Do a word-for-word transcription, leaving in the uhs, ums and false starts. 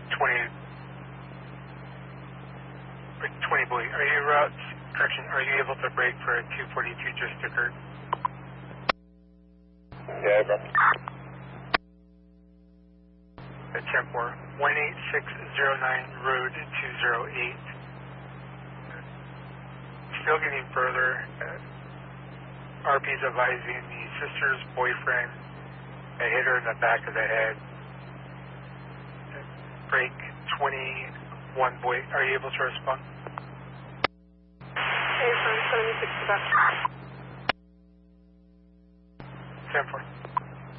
twenty, twenty buoy. Are you routes, correction, are you able to brake for a two forty-two just occurred? Yeah, bro. At ten four, one eight six zero nine, road two zero eight. Still getting further. Uh, R P's advising the sister's boyfriend a hit her in the back of the head. Break twenty-one boy. Are you able to respond? Hey, from seventy-six Quebec. ten four.